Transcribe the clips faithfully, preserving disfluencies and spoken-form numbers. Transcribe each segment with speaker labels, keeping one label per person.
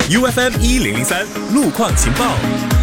Speaker 1: U F M 一零零三路况情报。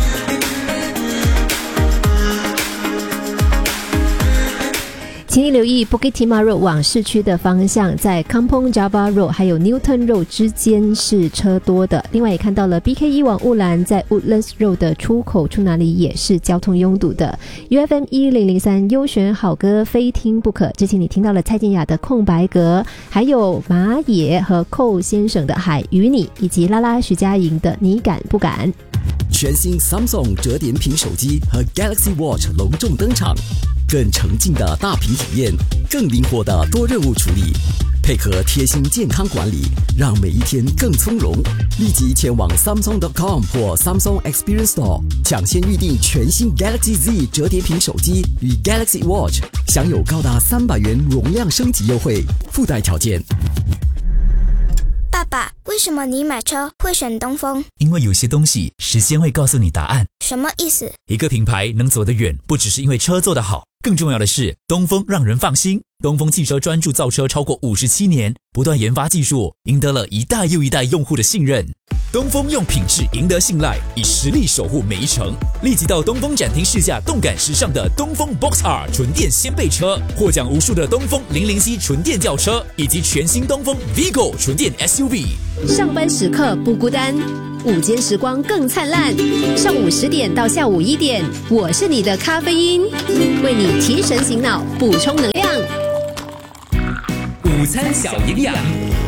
Speaker 2: 请你留意 Bukit Timah Road 往市区的方向，在 Kampong Java Road 还有 Newton Road 之间是车多的。另外也看到了 B K 一 往乌兰在 Woodlands Road 的出口处那里也是交通拥堵的。U F M 一零零三优选好歌非听不可，之前你听到了蔡健雅的空白格，还有马野和寇先生的海与你，以及拉拉徐佳莹的你敢不敢。
Speaker 3: 全新 Samsung 折叠屏手机和 Galaxy Watch 隆重登场，更沉浸的大屏体验，更灵活的多任务处理，配合贴心健康管理，让每一天更从容。立即前往 Samsung dot com 或 Samsung Experience Store 抢先预定全新 Galaxy Z 折叠屏手机与 Galaxy Watch， 享有高达三百元容量升级优惠，附带条件。
Speaker 4: 爸爸，为什么你买车会选东风？
Speaker 5: 因为有些东西时间会告诉你答案。
Speaker 4: 什么意思？
Speaker 5: 一个品牌能走得远，不只是因为车做得好，更重要的是东风让人放心。东风汽车专注造车超过五十七年，不断研发技术，赢得了一代又一代用户的信任。东风用品质赢得信赖，以实力守护每一程。立即到东风展厅试驾动感时尚的东风 Box R 纯电掀背车，获奖无数的东风零零 C 纯电轿车，以及全新东风 Vigo 纯电 S U V。
Speaker 2: 上班时刻不孤单，午间时光更灿烂。上午十点到下午一点，我是你的咖啡因，为你提神醒脑，补充能量。
Speaker 5: 午餐小营养。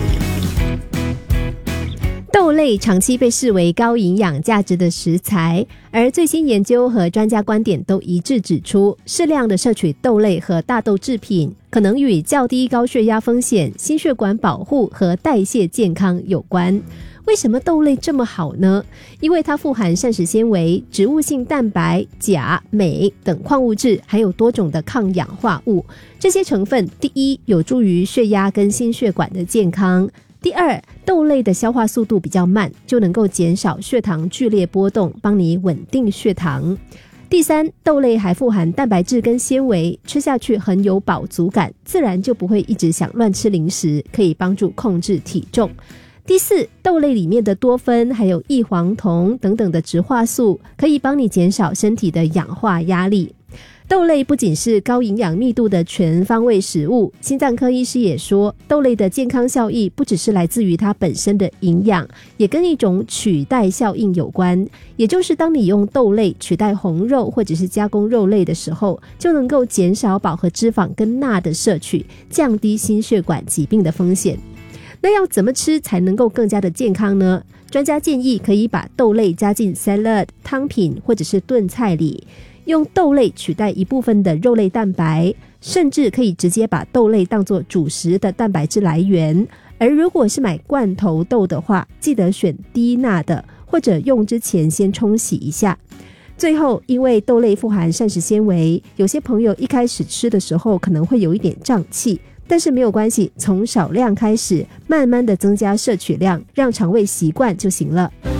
Speaker 2: 豆类长期被视为高营养价值的食材，而最新研究和专家观点都一致指出，适量的摄取豆类和大豆制品可能与较低高血压风险、心血管保护和代谢健康有关。为什么豆类这么好呢？因为它富含膳食纤维、植物性蛋白、钾、镁等矿物质，还有多种的抗氧化物。这些成分，第一，有助于血压跟心血管的健康；第二，豆类的消化速度比较慢，就能够减少血糖剧烈波动，帮你稳定血糖。第三，豆类还富含蛋白质跟纤维，吃下去很有饱足感，自然就不会一直想乱吃零食，可以帮助控制体重。第四，豆类里面的多酚还有异黄酮等等的植化素，可以帮你减少身体的氧化压力。豆类不仅是高营养密度的全方位食物，心脏科医师也说，豆类的健康效益不只是来自于它本身的营养，也跟一种取代效应有关。也就是当你用豆类取代红肉或者是加工肉类的时候，就能够减少饱和脂肪跟钠的摄取，降低心血管疾病的风险。那要怎么吃才能够更加的健康呢？专家建议可以把豆类加进 salad、汤品或者是炖菜里，用豆类取代一部分的肉类蛋白，甚至可以直接把豆类当作主食的蛋白质来源。而如果是买罐头豆的话，记得选低钠的，或者用之前先冲洗一下。最后，因为豆类富含膳食纤维，有些朋友一开始吃的时候可能会有一点胀气，但是没有关系，从少量开始，慢慢的增加摄取量，让肠胃习惯就行了。